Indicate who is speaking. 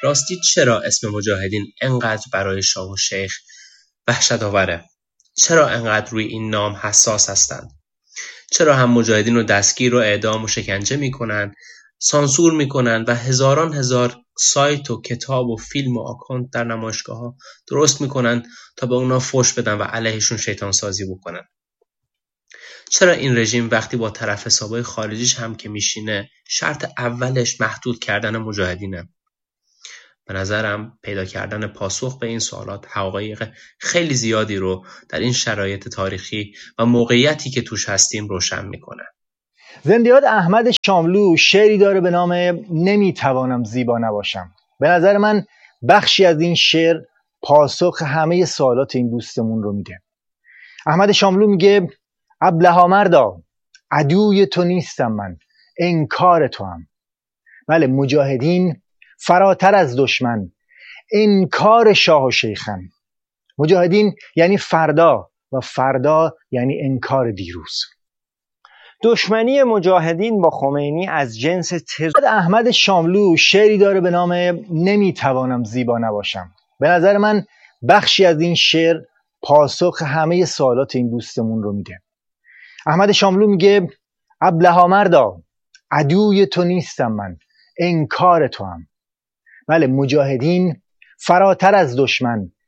Speaker 1: راستی چرا اسم مجاهدین انقدر برای شاه و شیخ وحشت آوره؟ چرا انقدر روی این نام حساس هستند؟ چرا هم مجاهدین رو دستگیر و اعدام و شکنجه میکنن، سانسور میکنن و هزاران هزار سایت و کتاب و فیلم و آکانت در نمایشگاه‌ها درست میکنن تا به اونا فحش بدن و علیهشون شیطان سازی بکنن؟ چرا این رژیم وقتی با طرف حسابای خارجیش هم که میشینه شرط اولش محدود کردن مجاهدینه؟ به نظرم پیدا کردن پاسخ به این سوالات حقایق خیلی زیادی رو در این شرایط تاریخی و موقعیتی که توش هستیم روشن میکنه.
Speaker 2: زندیات احمد شاملو شعری داره به نام نمیتوانم زیبا نباشم. به نظر من بخشی از این شعر پاسخ همه سوالات این دوستمون رو میده. احمد شاملو میگه ابلها مردا، عدوی تو نیستم من، انکار تو هم. بله، مجاهدین فراتر از دشمن، انکار شاه و شیخن. مجاهدین یعنی فردا و فردا یعنی انکار دیروز.
Speaker 3: دشمنی مجاهدین با خمینی از جنس
Speaker 2: احمد شاملو شعری داره به نام نمیتوانم زیبا نباشم. به نظر من بخشی از این شعر پاسخ همه سوالات این دوستمون رو میده. احمد شاملو میگه ابلها مردا، عدوی تو نیستم من، انکار تو هم. بله، مجاهدین فراتر از دشمن،